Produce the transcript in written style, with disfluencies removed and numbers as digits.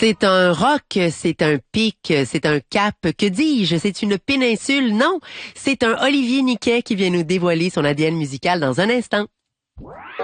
C'est un roc, c'est un pic, c'est un cap, que dis-je? C'est une péninsule? Non, c'est un Olivier Niquet qui vient nous dévoiler son ADN musical dans un instant.